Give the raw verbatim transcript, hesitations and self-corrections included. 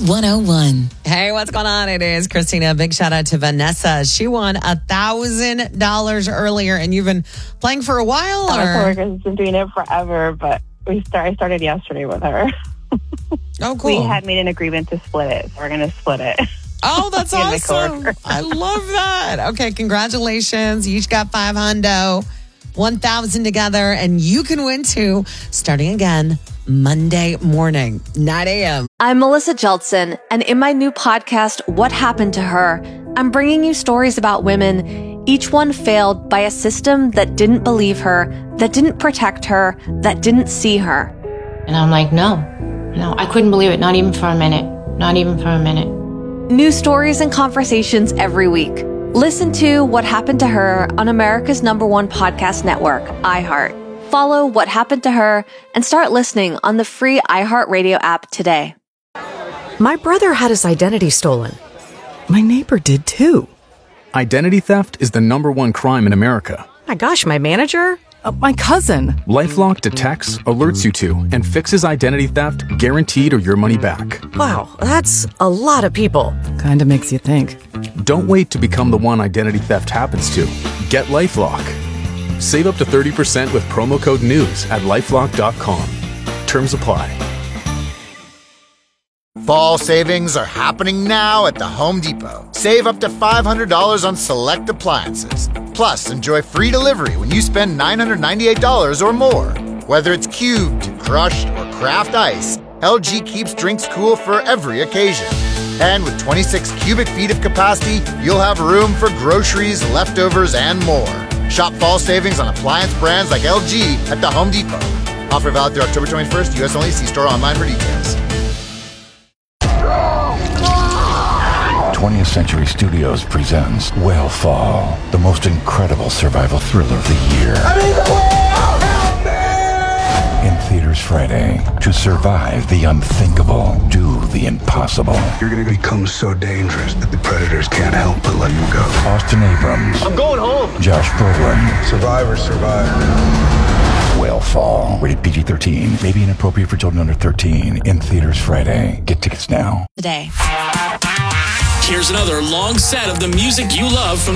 one oh one. Hey, what's going on? It is Christina. Big shout out to Vanessa. She won a thousand dollars earlier, and you've been playing for a while? My Or? coworker's been doing it forever, but we start, I started yesterday with her. Oh, cool. We had made an agreement to split it, so we're going to split it. Oh, that's Me and my awesome. coworker. I love that. Okay, congratulations. You each got five hundo, one thousand together, and you can win too, starting again Monday morning, nine a.m. I'm Melissa Jeltsin, and in my new podcast, What Happened to Her, I'm bringing you stories about women, each one failed by a system that didn't believe her, that didn't protect her, that didn't see her. And I'm like, no, no, I couldn't believe it. Not even for a minute. Not even for a minute. New stories and conversations every week. Listen to What Happened to Her on America's number one podcast network, iHeart. Follow What Happened to Her and start listening on the free iHeartRadio app today. My brother had his identity stolen. My neighbor did too. Identity theft is the number one crime in America. My gosh, my manager? Uh, my cousin. LifeLock detects, alerts you to, and fixes identity theft guaranteed or your money back. Wow, that's a lot of people. Kinda makes you think. Don't wait to become the one identity theft happens to. Get LifeLock. Save up to thirty percent with promo code NEWS at lifelock dot com. Terms apply. Fall savings are happening now at the Home Depot. Save up to five hundred dollars on select appliances. Plus, enjoy free delivery when you spend nine hundred ninety-eight dollars or more. Whether it's cubed, crushed, or craft ice, L G keeps drinks cool for every occasion. And with twenty-six cubic feet of capacity, you'll have room for groceries, leftovers, and more. Shop fall savings on appliance brands like L G at the Home Depot. Offer valid through October twenty-first, U S only. See store online for details. twentieth Century Studios presents Whale Fall, the most incredible survival thriller of the year. I need the whale! Help me! In theaters Friday. To survive the unthinkable, do the impossible. You're gonna become so dangerous that the predators can't help but let you go. Austin Abrams. I'm going home! Josh Brolin. Survivor, survivor. Whale Fall. Rated P G thirteen. May be inappropriate for children under thirteen. In theaters Friday. Get tickets now. Today. Here's another long set of the music you love from